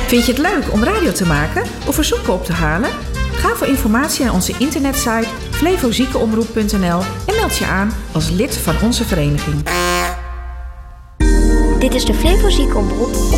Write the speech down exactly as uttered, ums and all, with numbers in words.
Vind je het leuk om radio te maken of verzoeken op te halen? Ga voor informatie naar onze internetsite flevoziekenomroep punt n l en meld je aan als lid van onze vereniging. Dit is de Flevo Ziekenomroep